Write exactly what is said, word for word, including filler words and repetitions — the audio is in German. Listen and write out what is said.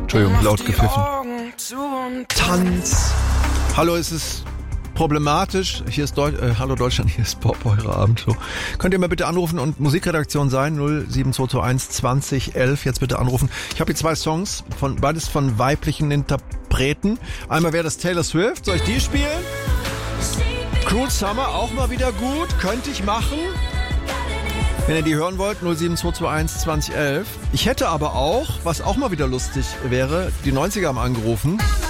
Entschuldigung, laut gepfiffen. Tanz. Hallo, es ist problematisch. Hier ist Deu- äh, Hallo Deutschland, hier ist Pop, eure Abendshow. Könnt ihr mal bitte anrufen und Musikredaktion sein, null sieben zwei zwei eins zwanzig elf, jetzt bitte anrufen. Ich habe hier zwei Songs, von beides von weiblichen Interpreten. Einmal wäre das Taylor Swift, soll ich die spielen? Cruel Summer, auch mal wieder gut, könnte ich machen. Wenn ihr die hören wollt, null sieben zwei zwei eins zwanzig elf. Ich hätte aber auch, was auch mal wieder lustig wäre, die neunziger haben angerufen.